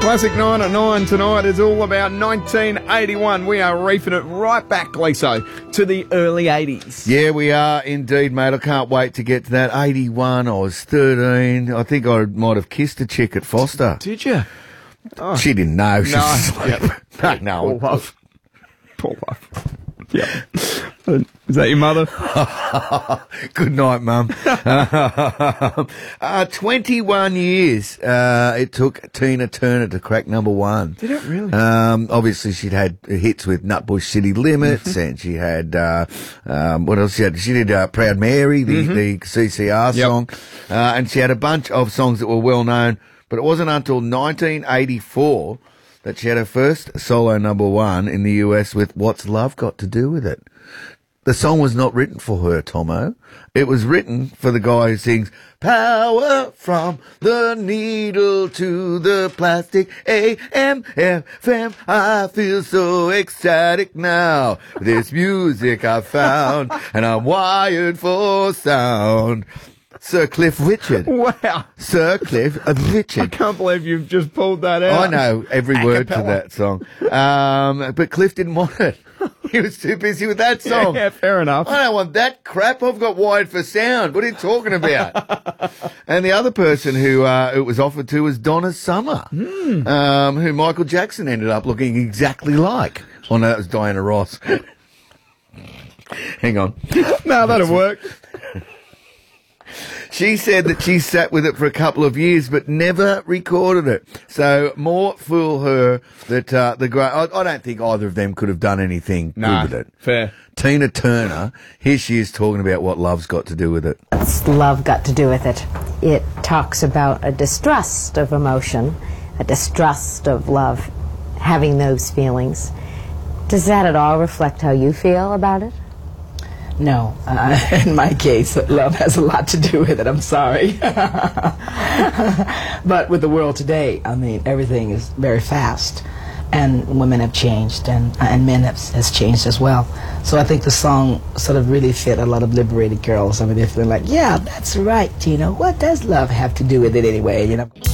Classic 9 at 9 tonight is all about 1981. We are reefing it right back, Liso, to the early 80s. Yeah, we are indeed, mate. I can't wait to get to that. 81, I was 13. I think I might have kissed a chick at Foster. Did you? Oh. She didn't know. She was asleep. Yep. No. Poor love. Poor love. Yeah. Is that your mother? Good night, Mum. 21 years it took Tina Turner to crack number one. Did it really? Obviously, she'd had hits with Nutbush City Limits, and she had, what else she had? She did Proud Mary, the CCR song, and she had a bunch of songs that were well known, but it wasn't until 1984 that she had her first solo number one in the US with What's Love Got to Do With It. The song was not written for her, Tomo. It was written for the guy who sings, power from the needle to the plastic, AM, FM, I feel so ecstatic now. This music I found, and I'm wired for sound. Sir Cliff Richard. Wow. Sir Cliff Richard. I can't believe you've just pulled that out. I know every word to that song. But Cliff didn't want it. He was too busy with that song. Yeah, fair enough. I don't want that crap. I've got wired for sound. What are you talking about? And the other person who it was offered to was Donna Summer, who Michael Jackson ended up looking exactly like. Oh, no, that was Diana Ross. Hang on. No, that'll work. She said that she sat with it for a couple of years but never recorded it. So more fool her that I don't think either of them could have done anything good with it. Fair. Tina Turner, here she is talking about what love's got to do with it. What's love got to do with it? It talks about a distrust of emotion, a distrust of love, having those feelings. Does that at all reflect how you feel about it? No. In my case, love has a lot to do with it. I'm sorry. But with the world today, I mean, everything is very fast. And women have changed, and men has changed as well. So I think the song sort of really fit a lot of liberated girls. I mean, they're feeling like, yeah, that's right, Tina. What does love have to do with it anyway, you know?